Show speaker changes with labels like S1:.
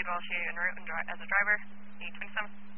S1: while she en route and as a driver. 827.